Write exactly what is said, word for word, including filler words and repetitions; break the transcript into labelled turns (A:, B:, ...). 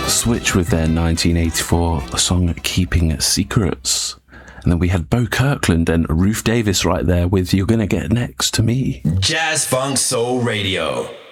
A: Switch with their nineteen eighty-four song Keeping Secrets. And then we had Bo Kirkland and Ruth Davis right there with You're Gonna Get Next to Me.
B: Jazz Funk Soul Radio.